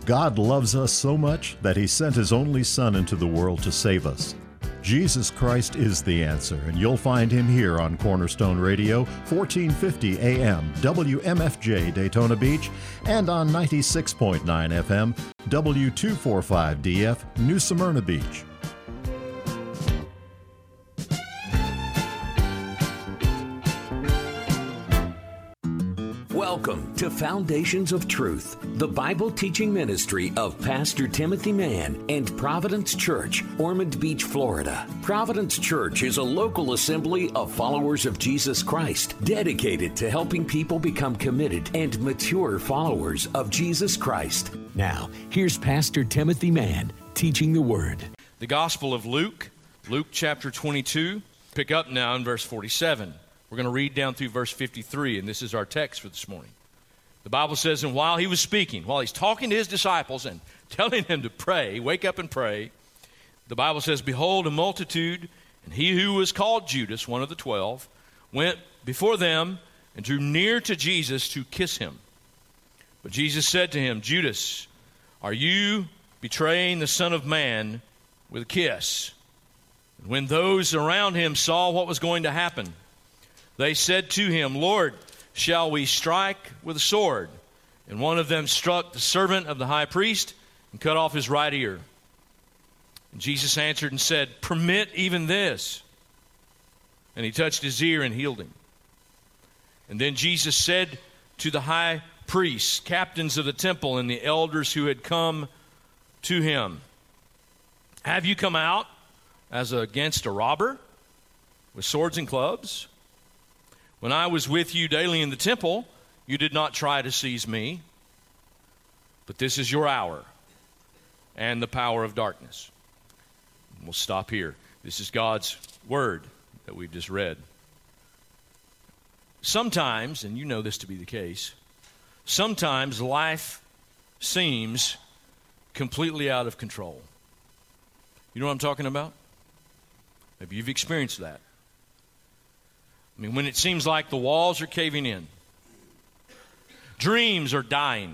God loves us so much that He sent His only Son into the world to save us. Jesus Christ is the answer, and you'll find Him here on Cornerstone Radio, 1450 AM, WMFJ Daytona Beach, and on 96.9 FM, W245DF, New Smyrna Beach. Welcome to Foundations of Truth, the Bible teaching ministry of Pastor Timothy Mann and Providence Church, Ormond Beach, Florida. Providence Church is a local assembly of followers of Jesus Christ, dedicated to helping people become committed and mature followers of Jesus Christ. Now, here's Pastor Timothy Mann teaching the Word. The Gospel of Luke, Luke chapter 22, pick up now in verse 47. We're going to read down through verse 53, and this is our text for this morning. The Bible says, and while he was speaking, while he's talking to his disciples and telling them to pray, wake up and pray, the Bible says, behold, a multitude, and he who was called Judas, one of the 12, went before them and drew near to Jesus to kiss him. But Jesus said to him, Judas, are you betraying the Son of Man with a kiss? And when those around him saw what was going to happen, they said to him, Lord, shall we strike with a sword? And one of them struck the servant of the high priest and cut off his right ear. And Jesus answered and said, permit even this. And he touched his ear and healed him. And then Jesus said to the high priests, captains of the temple, and the elders who had come to him, have you come out as against a robber with swords and clubs? When I was with you daily in the temple, you did not try to seize me. But this is your hour and the power of darkness. We'll stop here. This is God's word that we've just read. Sometimes, and you know this to be the case, sometimes life seems completely out of control. You know what I'm talking about? Maybe you've experienced that. I mean, when it seems like the walls are caving in, dreams are dying,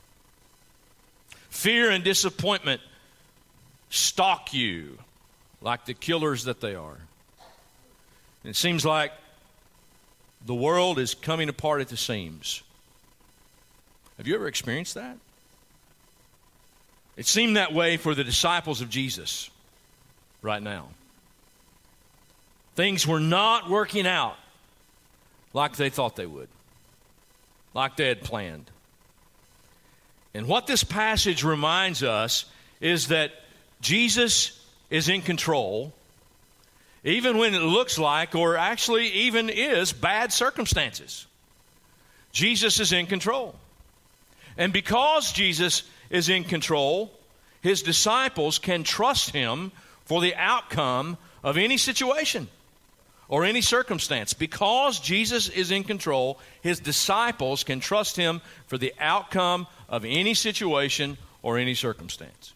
fear and disappointment stalk you like the killers that they are. And it seems like the world is coming apart at the seams. Have you ever experienced that? It seemed that way for the disciples of Jesus right now. Things were not working out like they thought they would, like they had planned. And what this passage reminds us is that Jesus is in control, even when it looks like, or actually even is, bad circumstances. Jesus is in control. And because Jesus is in control, his disciples can trust him for the outcome of any situation or any circumstance. Because Jesus is in control, his disciples can trust him for the outcome of any situation or any circumstance.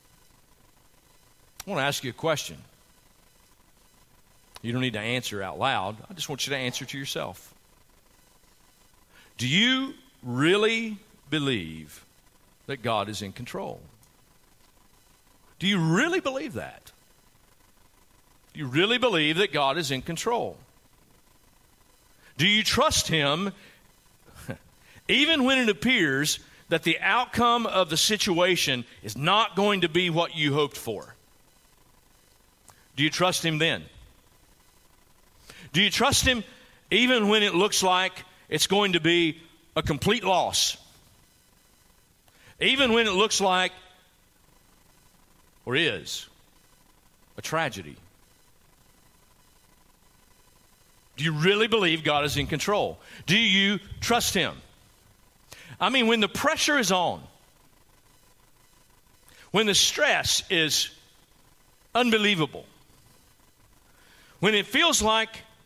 I want to ask you a question. You don't need to answer out loud. I just want you to answer to yourself. Do you really believe that God is in control? Do you really believe that? Do you really believe that God is in control? Do you trust him even when it appears that the outcome of the situation is not going to be what you hoped for? Do you trust him then? Do you trust him even when it looks like it's going to be a complete loss? Even when it looks like, or is, a tragedy? Do you really believe God is in control? Do you trust him? I mean, when the pressure is on, when the stress is unbelievable, when it feels like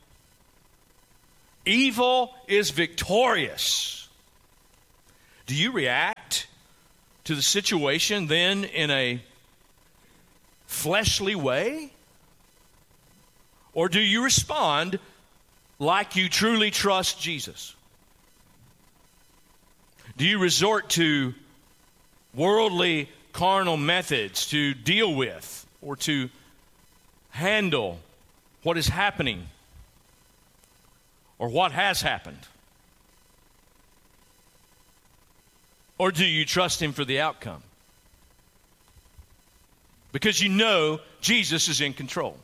evil is victorious, do you react to the situation then in a fleshly way? Or do you respond like you truly trust Jesus? Do you resort to worldly, carnal methods to deal with or to handle what is happening or what has happened? Or do you trust Him for the outcome? Because you know Jesus is in control.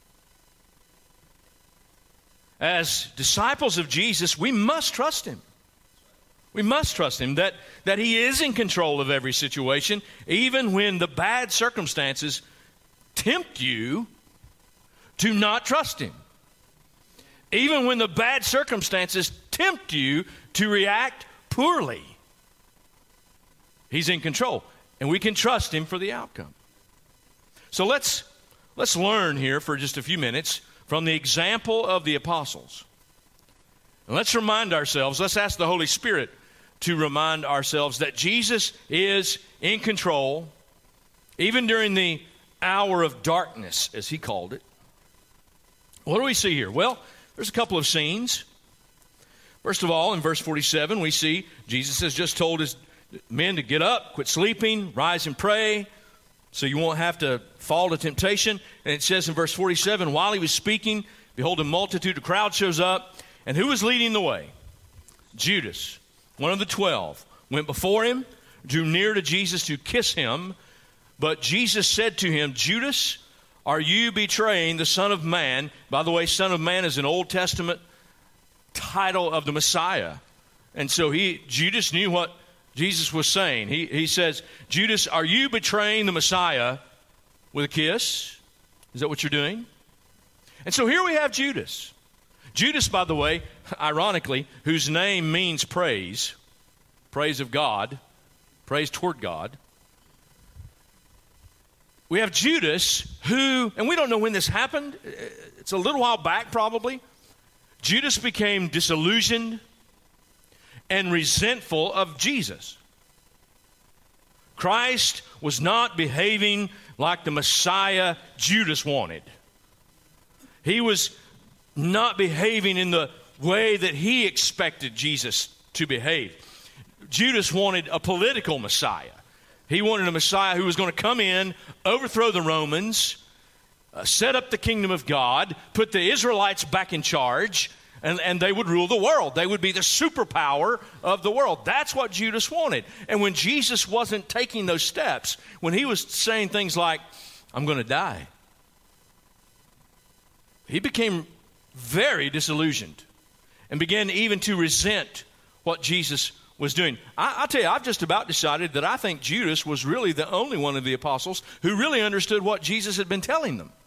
As disciples of Jesus, we must trust Him. We must trust Him that He is in control of every situation, even when the bad circumstances tempt you to not trust Him. Even when the bad circumstances tempt you to react poorly. He's in control, and we can trust Him for the outcome. So let's learn here for just a few minutes from the example of the apostles. And let's remind ourselves, let's ask the Holy Spirit to remind ourselves that Jesus is in control, even during the hour of darkness, as He called it. What do we see here? Well, there's a couple of scenes. First of all, in verse 47, we see Jesus has just told His men to get up, quit sleeping, rise and pray, so you won't have to fall to temptation. And it says in verse 47, while He was speaking, behold, a multitude, a crowd shows up. And who was leading the way? Judas, one of the 12, went before Him, drew near to Jesus to kiss Him. But Jesus said to him, Judas, are you betraying the Son of Man? By the way, Son of Man is an Old Testament title of the Messiah. And so Judas knew what Jesus was saying. He says, Judas, are you betraying the Messiah with a kiss? Is that what you're doing? And so here we have Judas. Judas, by the way, ironically, whose name means praise of God, praise toward God. We have Judas who, and we don't know when this happened, it's a little while back probably. Judas became disillusioned and resentful of Jesus. Christ was not behaving like the Messiah Judas wanted. He was not behaving in the way that he expected Jesus to behave. Judas wanted a political Messiah. He wanted a Messiah who was going to come in, overthrow the Romans, set up the kingdom of God, put the Israelites back in charge, and they would rule the world. They would be the superpower of the world. That's what Judas wanted. And when Jesus wasn't taking those steps, when He was saying things like, I'm going to die, he became very disillusioned and began even to resent what Jesus was doing. I'll tell you, I've just about decided that I think Judas was really the only one of the apostles who really understood what Jesus had been telling them.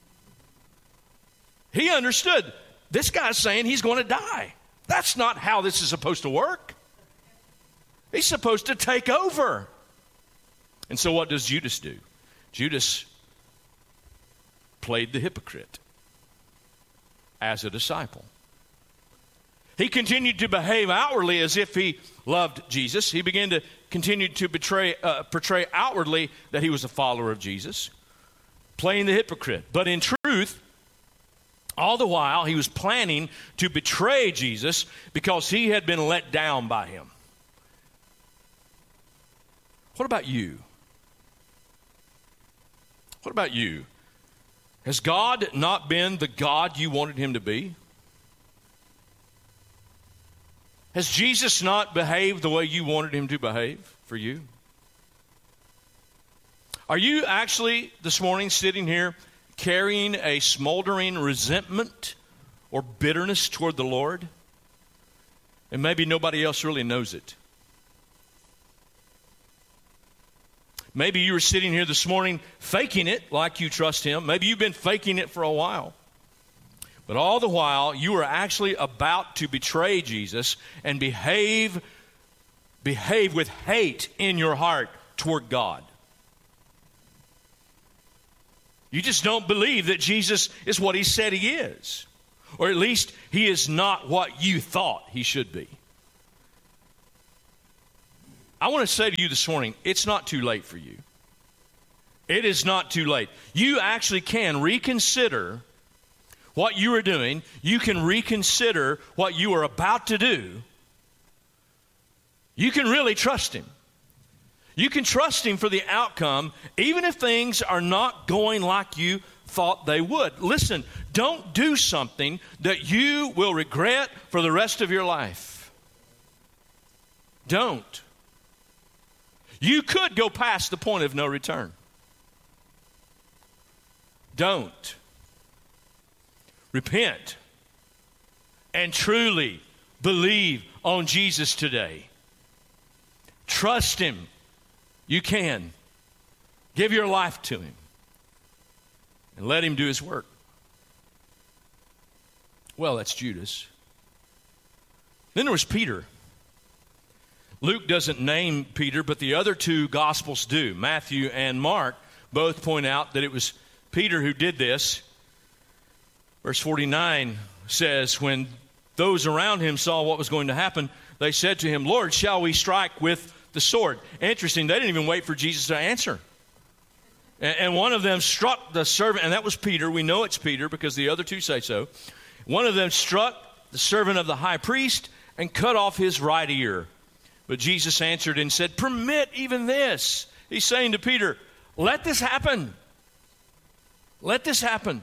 He understood, this guy's saying he's going to die. That's not how this is supposed to work. He's supposed to take over. And so what does Judas do? Judas played the hypocrite as a disciple. He continued to behave outwardly as if he loved Jesus. He began to continue to portray outwardly that he was a follower of Jesus, playing the hypocrite. But in truth, all the while, he was planning to betray Jesus because he had been let down by Him. What about you? What about you? Has God not been the God you wanted Him to be? Has Jesus not behaved the way you wanted Him to behave for you? Are you actually this morning sitting here carrying a smoldering resentment or bitterness toward the Lord? And maybe nobody else really knows it. Maybe you were sitting here this morning faking it like you trust Him. Maybe you've been faking it for a while. But all the while, you are actually about to betray Jesus and behave with hate in your heart toward God. You just don't believe that Jesus is what He said He is. Or at least He is not what you thought He should be. I want to say to you this morning, it's not too late for you. It is not too late. You actually can reconsider what you are doing. You can reconsider what you are about to do. You can really trust Him. You can trust Him for the outcome, even if things are not going like you thought they would. Listen, don't do something that you will regret for the rest of your life. Don't. You could go past the point of no return. Don't. Repent and truly believe on Jesus today. Trust Him. You can. Give your life to Him and let Him do His work. Well, that's Judas. Then there was Peter. Luke doesn't name Peter, but the other two Gospels do. Matthew and Mark both point out that it was Peter who did this. Verse 49 says, when those around him saw what was going to happen, they said to him, Lord, shall we strike with the sword? Interesting, they didn't even wait for Jesus to answer. And one of them struck the servant, and that was Peter. We know it's Peter because the other two say so. One of them struck the servant of the high priest and cut off his right ear. But Jesus answered and said, permit even this. He's saying to Peter, let this happen. Let this happen.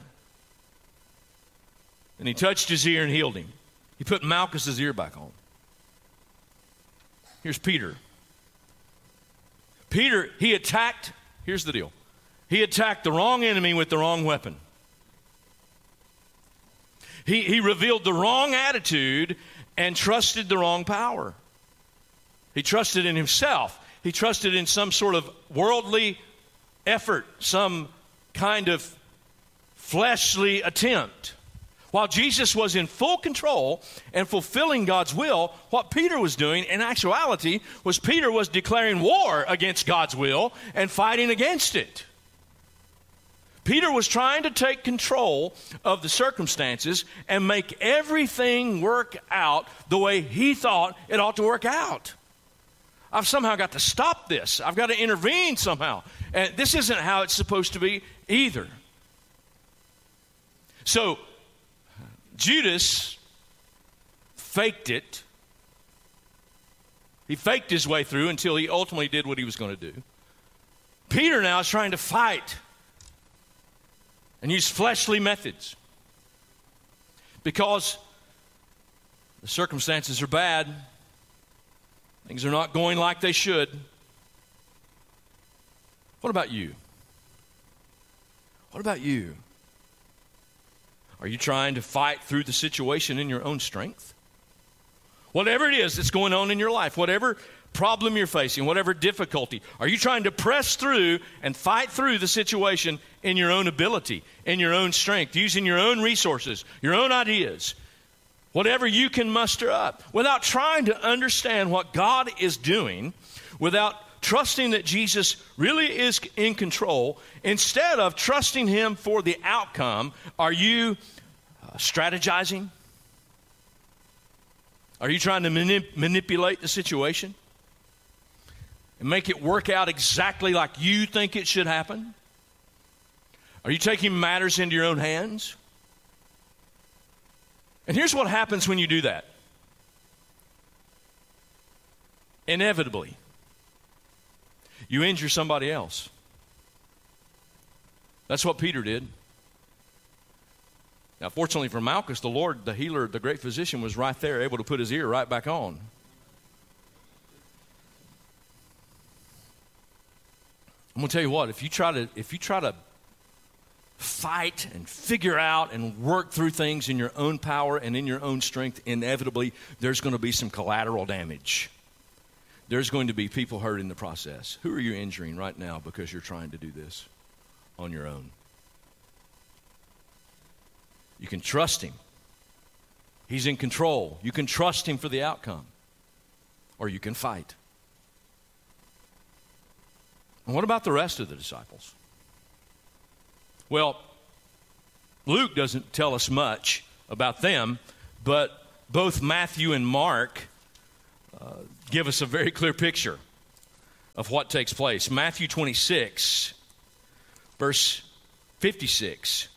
And he touched his ear and healed him. He put Malchus's ear back on. Here's Peter. Peter, he attacked, here's the deal. He attacked the wrong enemy with the wrong weapon. He revealed the wrong attitude and trusted the wrong power. He trusted in himself. He trusted in some sort of worldly effort, some kind of fleshly attempt. While Jesus was in full control and fulfilling God's will, what Peter was doing in actuality was Peter was declaring war against God's will and fighting against it. Peter was trying to take control of the circumstances and make everything work out the way he thought it ought to work out. I've somehow got to stop this. I've got to intervene somehow. And this isn't how it's supposed to be either. So, Judas faked it. He faked his way through until he ultimately did what he was going to do. Peter now is trying to fight and use fleshly methods because the circumstances are bad. Things are not going like they should. What about you? What about you? Are you trying to fight through the situation in your own strength? Whatever it is that's going on in your life, whatever problem you're facing, whatever difficulty, are you trying to press through and fight through the situation in your own ability, in your own strength, using your own resources, your own ideas, whatever you can muster up, without trying to understand what God is doing, without trusting that Jesus really is in control, instead of trusting Him for the outcome? Are you strategizing? Are you trying to manipulate the situation and make it work out exactly like you think it should happen? Are you taking matters into your own hands? And here's what happens when you do that. Inevitably, you injure somebody else. That's what Peter did. Now, fortunately for Malchus, the Lord, the healer, the great physician, was right there, able to put his ear right back on. I'm going to tell you what, if you try to fight and figure out and work through things in your own power and in your own strength, inevitably there's going to be some collateral damage. There's going to be people hurt in the process. Who are you injuring right now because you're trying to do this on your own? You can trust Him. He's in control. You can trust Him for the outcome. Or you can fight. And what about the rest of the disciples? Well, Luke doesn't tell us much about them, but both Matthew and Mark give us a very clear picture of what takes place. Matthew 26, verse 56.